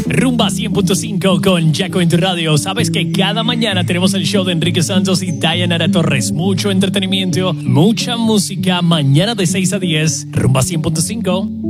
Rumba 100.5 con Jaco en tu radio. Sabes que cada mañana tenemos el show de Enrique Santos y Dayanara Torres. Mucho entretenimiento, mucha música. Mañana de 6 a 10. Rumba 100.5.